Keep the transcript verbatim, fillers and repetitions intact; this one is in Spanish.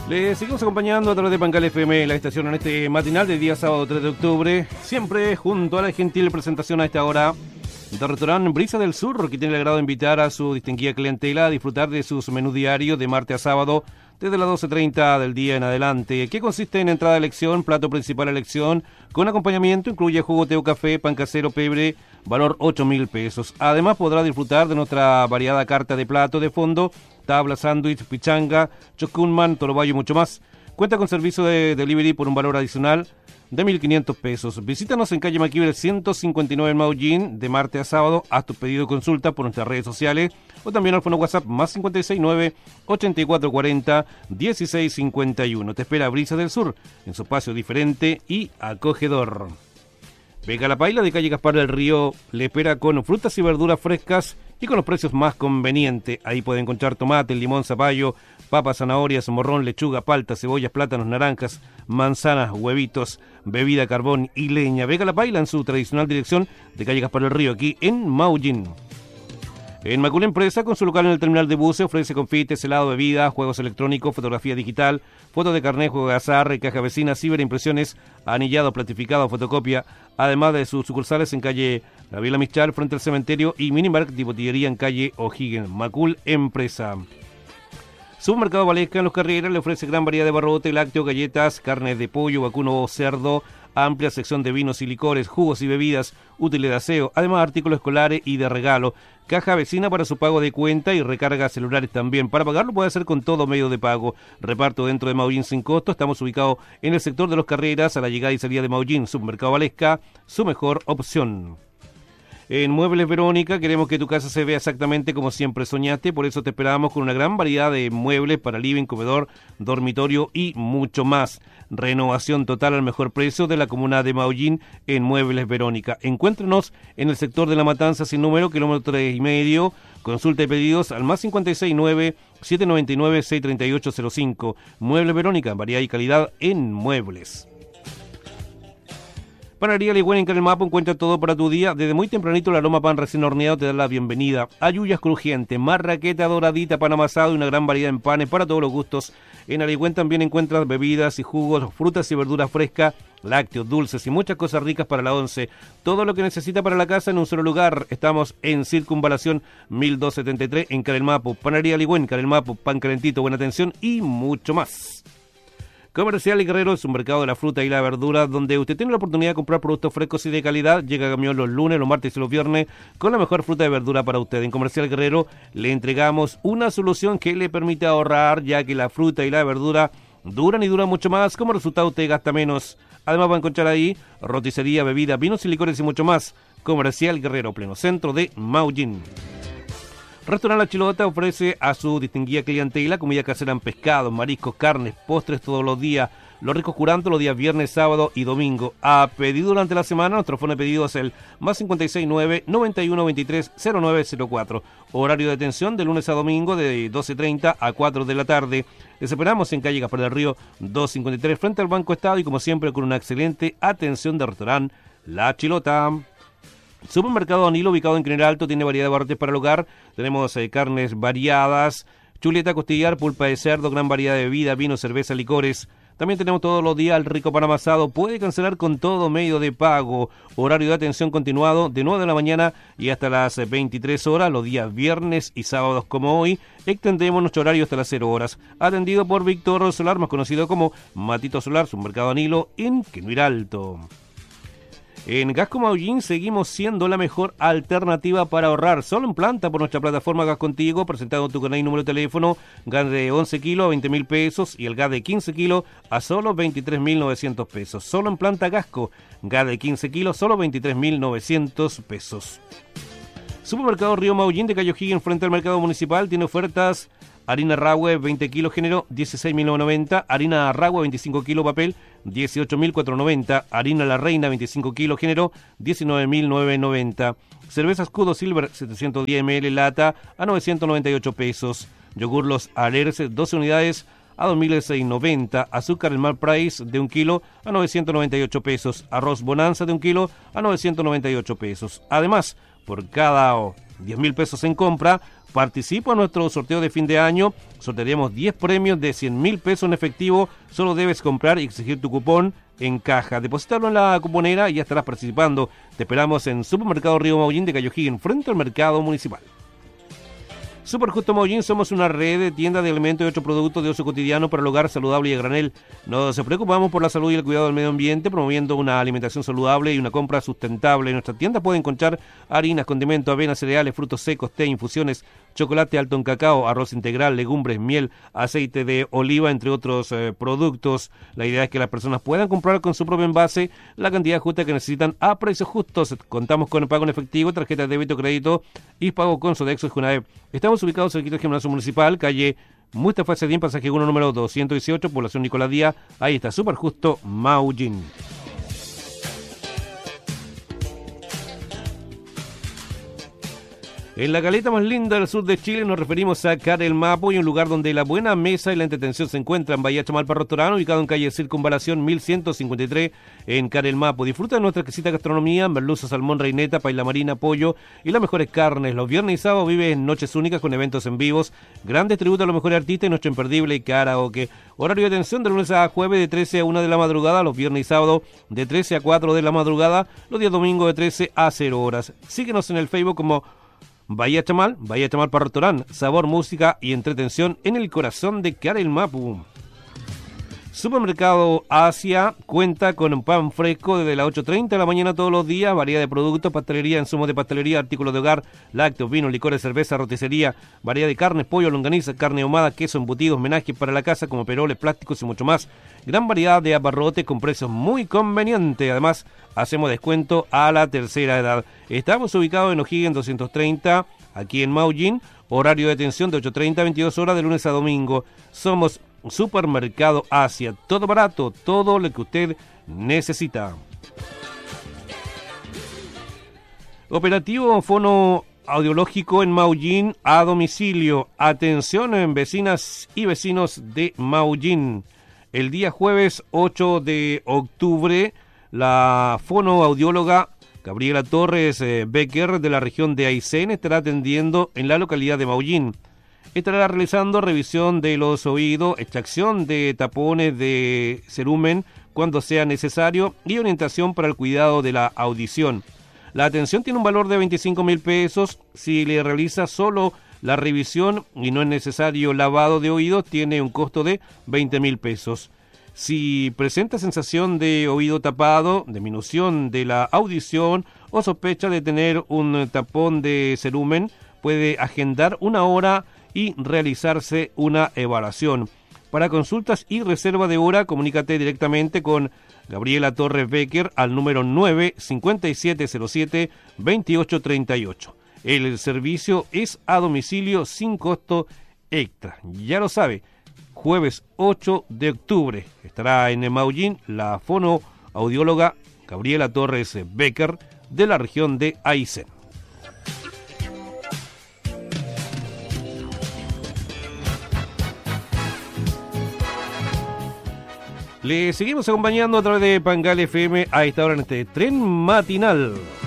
Le seguimos acompañando a través de Pancal F M, la estación en este matinal de día sábado tres de octubre, siempre junto a la gentil presentación a esta hora del restaurante Brisa del Sur, que tiene el agrado de invitar a su distinguida clientela a disfrutar de sus menús diarios de martes a sábado desde las doce treinta del día en adelante, que consiste en entrada a elección, plato principal a elección, con acompañamiento, incluye jugo, té o café, pan casero, pebre, valor ocho mil pesos. Además podrá disfrutar de nuestra variada carta de plato de fondo, tabla, sándwich, pichanga, chocunman, torobayo y mucho más. Cuenta con servicio de delivery por un valor adicional de mil quinientos pesos. Visítanos en calle Maquiver ciento cincuenta y nueve en Maullín, de martes a sábado. Haz tu pedido de consulta por nuestras redes sociales o también al fono WhatsApp más cincuenta y seis nueve, ochenta y cuatro cuarenta, dieciséis cincuenta y uno. Te espera Brisa del Sur en su espacio diferente y acogedor. Vega La Paila de calle Gaspar del Río le espera con frutas y verduras frescas y con los precios más convenientes. Ahí puede encontrar tomate, limón, zapallo, papas, zanahorias, morrón, lechuga, palta, cebollas, plátanos, naranjas, manzanas, huevitos, bebida, carbón y leña. Vega La Paila en su tradicional dirección de calle Gaspar del Río, aquí en Maullín. En Macul Empresa, con su local en el terminal de buses, ofrece confites, helado, bebida, juegos electrónicos, fotografía digital, fotos de carnet, juego de azar, caja vecina, ciberimpresiones, anillado, platificado, fotocopia, además de sus sucursales en calle Gabriela Michal, frente al cementerio, y Minimark de botillería en calle O'Higgins. Macul Empresa. Supermercado Valesca en Los Carreras le ofrece gran variedad de barrote, lácteos, galletas, carnes de pollo, vacuno o cerdo, amplia sección de vinos y licores, jugos y bebidas, útiles de aseo, además artículos escolares y de regalo. Caja vecina para su pago de cuenta y recarga celulares también. Para pagarlo puede hacer con todo medio de pago. Reparto dentro de Maullín sin costo. Estamos ubicados en el sector de Los Carreras, a la llegada y salida de Maullín. Supermercado Valesca, su mejor opción. En Muebles Verónica queremos que tu casa se vea exactamente como siempre soñaste, por eso te esperamos con una gran variedad de muebles para living, comedor, dormitorio y mucho más. Renovación total al mejor precio de la comuna de Maullín en Muebles Verónica. Encuéntrenos en el sector de La Matanza sin número, kilómetro tres y medio. Consulta y pedidos al más cincuenta y seis nueve, siete nueve nueve, seis tres ocho cero cinco. Muebles Verónica, variedad y calidad en muebles. Panadería Ligüen en Carelmapo encuentra todo para tu día. Desde muy tempranito el aroma pan recién horneado te da la bienvenida. Ayuyas crujientes, marraqueta doradita, pan amasado y una gran variedad en panes para todos los gustos. En Aligüen también encuentras bebidas y jugos, frutas y verduras frescas, lácteos, dulces y muchas cosas ricas para la once. Todo lo que necesita para la casa en un solo lugar. Estamos en Circunvalación mil doscientos setenta y tres en Carelmapo. Panadería Ligüen, Carelmapo, pan calentito, buena atención y mucho más. Comercial y Guerrero es un mercado de la fruta y la verdura donde usted tiene la oportunidad de comprar productos frescos y de calidad. Llega a camión los lunes, los martes y los viernes con la mejor fruta y verdura para usted. En Comercial Guerrero le entregamos una solución que le permite ahorrar, ya que la fruta y la verdura duran y duran mucho más. Como resultado usted gasta menos. Además va a encontrar ahí roticería, bebida, vinos y licores y mucho más. Comercial Guerrero, pleno centro de Maullín. Restaurante La Chilota ofrece a su distinguida clientela comida casera en pescados, mariscos, carnes, postres todos los días, los ricos curantos los días viernes, sábado y domingo. A pedido durante la semana, nuestro fono de pedidos es el más cincuenta y seis nueve, noventa y uno veintitrés, cero nueve cero cuatro. Horario de atención de lunes a domingo de doce treinta a cuatro de la tarde. Les esperamos en calle Gaspar del Río doscientos cincuenta y tres frente al Banco Estado y como siempre con una excelente atención de restaurante La Chilota. Supermercado Anilo, ubicado en General Alto, tiene variedad de barrotes para el hogar. Tenemos eh, carnes variadas, chuleta, costillar, pulpa de cerdo, gran variedad de bebida, vino, cerveza, licores. También tenemos todos los días el rico pan amasado. Puede cancelar con todo medio de pago. Horario de atención continuado de nueve de la mañana y hasta las veintitrés horas, los días viernes y sábados como hoy. Extendemos nuestro horario hasta las cero horas. Atendido por Víctor Solar, más conocido como Matito Solar, Supermercado Anilo en General Alto. En Gasco Maullín seguimos siendo la mejor alternativa para ahorrar. Solo en planta por nuestra plataforma Gas Contigo, presentando tu canal y número de teléfono. Gas de once kilos a veinte mil pesos y el gas de quince kilos a solo veintitrés mil novecientos pesos. Solo en planta Gasco. Gas de quince kilos, solo veintitrés mil novecientos pesos. Supermercado Río Maullín de Cayo O'Higgins frente al mercado municipal tiene ofertas. Harina Rahue veinte kilos género dieciséis mil novecientos noventa, harina Rahue veinticinco kilos papel dieciocho mil cuatrocientos noventa, harina La Reina veinticinco kilos género diecinueve mil novecientos noventa, cerveza Escudo Silver setecientos diez mililitros lata a novecientos noventa y ocho pesos, yogur Los Alerces doce unidades a dos mil seiscientos noventa, azúcar el Mal Price de un kilo a novecientos noventa y ocho pesos, arroz Bonanza de un kilo a novecientos noventa y ocho pesos. Además, por cada diez mil pesos en compra, Participa en nuestro sorteo de fin de año. Sortearemos diez premios de cien mil pesos en efectivo. Solo debes comprar y exigir tu cupón en caja. Depositarlo en la cuponera y ya estarás participando. Te esperamos en Supermercado Río Maullín de Cayo Higgins, frente al mercado municipal. Super Justo Maullín, somos una red de tiendas de alimentos y otros productos de uso cotidiano para el hogar saludable y a granel. Nos preocupamos por la salud y el cuidado del medio ambiente, promoviendo una alimentación saludable y una compra sustentable. En nuestras tiendas pueden encontrar harinas, condimentos, avenas, cereales, frutos secos, té, infusiones, chocolate alto en cacao, arroz integral, legumbres, miel, aceite de oliva, entre otros eh, productos. La idea es que las personas puedan comprar con su propio envase la cantidad justa que necesitan a precios justos. Contamos con pago en efectivo, tarjeta de débito, crédito y pago con Sodexo y Junaep. Estamos ubicados en el Gimnasio Municipal, calle Mustafa Sedín, pasaje uno, número doscientos dieciocho, población Nicolás Díaz. Ahí está, Super Justo Maullín. En la caleta más linda del sur de Chile nos referimos a Carelmapo, y un lugar donde la buena mesa y la entretención se encuentran. Bahía Chamalpa Restaurante, ubicado en calle Circunvalación mil ciento cincuenta y tres en Carelmapo. Disfruta de nuestra exquisita gastronomía, merluza, salmón, reineta, paella marina, pollo y las mejores carnes. Los viernes y sábados vive en noches únicas con eventos en vivos, grandes tributos a los mejores artistas y noche imperdible karaoke. Horario de atención de lunes a jueves de trece a una de la madrugada, los viernes y sábados de trece a cuatro de la madrugada, los días domingos de trece a cero horas. Síguenos en el Facebook como Bahía Chamal, Bahía Chamal para restaurante, sabor, música y entretención en el corazón de Carelmapo. Supermercado Asia cuenta con un pan fresco desde las ocho treinta de la mañana todos los días, variedad de productos, pastelería, insumos de pastelería, artículos de hogar, lácteos, vinos, licores, cerveza, roticería, variedad de carnes, pollo, longaniza, carne ahumada, queso, embutidos, menajes para la casa como peroles, plásticos y mucho más. Gran variedad de abarrotes con precios muy convenientes. Además, hacemos descuento a la tercera edad. Estamos ubicados en O'Higgins doscientos treinta, aquí en Maullín. Horario de atención de ocho treinta a veintidós horas de lunes a domingo. Somos Supermercado Asia. Todo barato, todo lo que usted necesita. Operativo fono audiológico en Maullín a domicilio. Atención en vecinas y vecinos de Maullín. El día jueves ocho de octubre, la fonoaudióloga Gabriela Torres eh, Becker de la región de Aysén estará atendiendo en la localidad de Maullín. Estará realizando revisión de los oídos, extracción de tapones de cerumen cuando sea necesario y orientación para el cuidado de la audición. La atención tiene un valor de veinticinco mil pesos. Si le realiza solo la revisión y no es necesario lavado de oídos, tiene un costo de veinte mil pesos. Si presenta sensación de oído tapado, disminución de la audición o sospecha de tener un tapón de cerumen, puede agendar una hora y realizarse una evaluación. Para consultas y reserva de hora, comunícate directamente con Gabriela Torres Becker al número nueve cincuenta y siete cero siete veintiocho treinta y ocho. El servicio es a domicilio sin costo extra. Ya lo sabe, jueves ocho de octubre estará en Maullín la fonoaudióloga Gabriela Torres Becker de la región de Aysén. Le seguimos acompañando a través de Pangal F M a esta hora en este tren matinal.